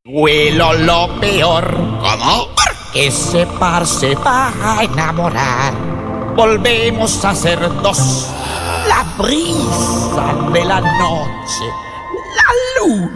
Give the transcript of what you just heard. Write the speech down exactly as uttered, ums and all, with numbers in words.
Huelo lo peor, ¿Cómo? que separ se va a enamorar. Volvemos a ser dos, la brisa de la noche, la luna.